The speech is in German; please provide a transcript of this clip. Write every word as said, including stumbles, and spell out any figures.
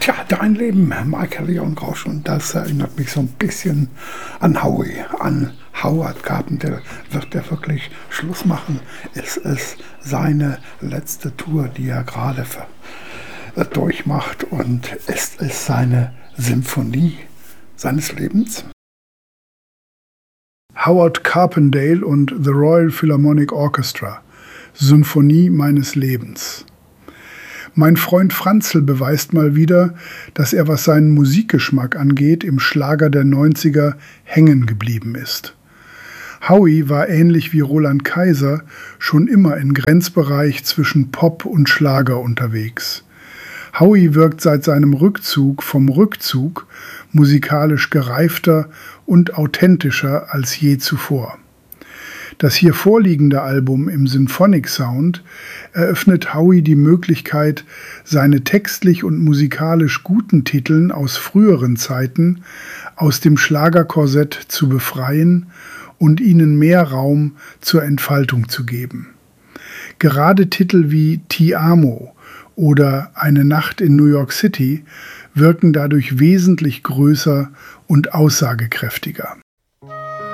Tja, dein Leben, Michael Leon Grosch, und das erinnert mich so ein bisschen an Howie, an Howard Carpendale. Wird er wirklich Schluss machen? Ist es seine letzte Tour, die er gerade ver- äh, durchmacht, und ist es seine Symphonie seines Lebens? Howard Carpendale und The Royal Philharmonic Orchestra, Symphonie meines Lebens. Mein Freund Franzl beweist mal wieder, dass er, was seinen Musikgeschmack angeht, im Schlager der neunziger hängen geblieben ist. Howie war ähnlich wie Roland Kaiser schon immer im Grenzbereich zwischen Pop und Schlager unterwegs. Howie wirkt seit seinem Rückzug vom Rückzug musikalisch gereifter und authentischer als je zuvor. Das hier vorliegende Album im Symphonic Sound eröffnet Howie die Möglichkeit, seine textlich und musikalisch guten Titeln aus früheren Zeiten aus dem Schlagerkorsett zu befreien und ihnen mehr Raum zur Entfaltung zu geben. Gerade Titel wie Ti Amo oder Eine Nacht in New York City wirken dadurch wesentlich größer und aussagekräftiger.